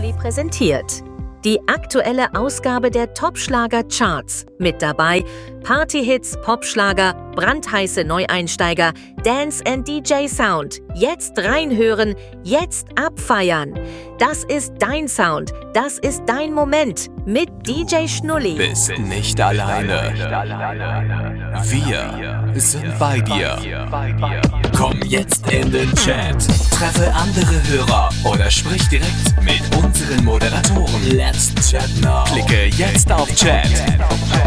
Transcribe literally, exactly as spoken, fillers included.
Schnulli präsentiert. Die aktuelle Ausgabe der Top-Schlager-Charts. Mit dabei Partyhits, Popschlager, brandheiße Neueinsteiger, Dance and D J Sound. Jetzt reinhören, jetzt abfeiern. Das ist dein Sound, das ist dein Moment mit D J Schnulli. Bist nicht alleine. Wir sind bei dir. Komm jetzt in den Chat. Treffe andere Hörer oder sprich direkt mit unseren Moderatoren. Let's chat now. Klicke jetzt auf Chat.